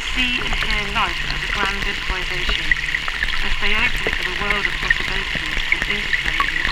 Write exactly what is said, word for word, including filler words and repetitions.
see and hear life as a grand improvisation, as they open for the world of possibilities that interplay with